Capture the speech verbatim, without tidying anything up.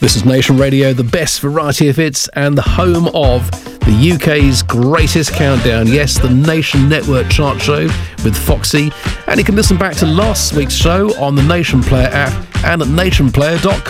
This is Nation Radio, the best variety of hits and the home of the U K's greatest countdown. Yes, the Nation Network chart show with Foxy. And you can listen back to last week's show on the Nation Player app and at nation player dot com.